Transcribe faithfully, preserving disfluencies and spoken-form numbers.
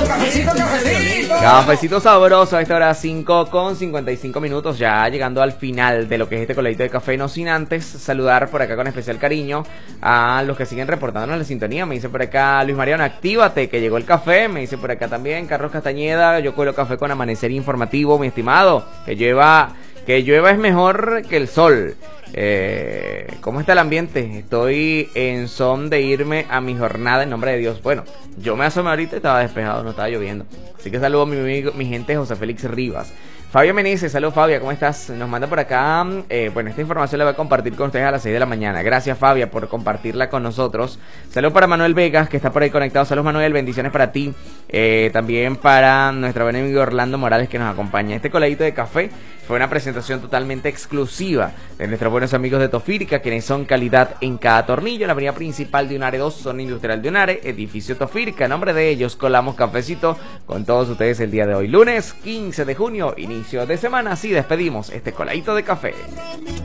cafecito, cafecito. Cafecito sabroso a esta hora cinco con cincuenta y cinco minutos, ya llegando al final de lo que es este coladito de café, no sin antes saludar por acá con especial cariño a los que siguen reportándonos la sintonía. Me dice por acá Luis Mariano, actívate que llegó el café. Me dice por acá también Carlos Castañeda, yo cuelo café con amanecer informativo, mi estimado, que llueva, que llueva es mejor que el sol. Eh, ¿Cómo está el ambiente? Estoy en son de irme a mi jornada en nombre de Dios. Bueno, yo me asomé ahorita y estaba despejado, no estaba lloviendo. Así que saludo a mi amigo, mi gente José Félix Rivas. Fabio Meneses, salud Fabia, ¿cómo estás? Nos manda por acá, eh, bueno, esta información la voy a compartir con ustedes a las seis de la mañana. Gracias Fabia por compartirla con nosotros. Salud para Manuel Vegas, que está por ahí conectado. Salud Manuel, bendiciones para ti. Eh, también para nuestro buen amigo Orlando Morales, que nos acompaña. Este coladito de café fue una presentación totalmente exclusiva de nuestros buenos amigos de Tofirca, quienes son calidad en cada tornillo. En la avenida principal de Unare dos, zona industrial de Unare, edificio Tofirca. En nombre de ellos, colamos cafecito con todos ustedes el día de hoy, lunes quince de junio, inicio de semana. Así despedimos este coladito de café.